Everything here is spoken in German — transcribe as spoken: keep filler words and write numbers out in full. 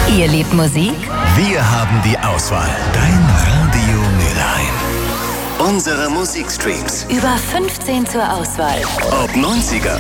Ihr liebt Musik? Wir haben die Auswahl. Dein Radio Mülheim. Unsere Musikstreams. Über fünfzehn zur Auswahl. Ob neunziger,